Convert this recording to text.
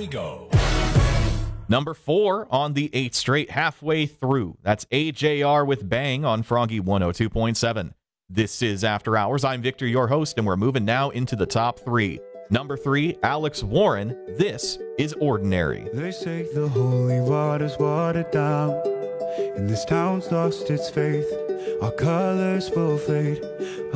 we go. Number 4 on the 8th straight, halfway through. That's AJR with Bang on Froggy 102.7. This is After Hours. I'm Victor, your host, and we're moving now into the top 3. Number 3, Alex Warren. This is Ordinary. They say the holy water's watered down, and this town's lost its faith. Our colors will fade.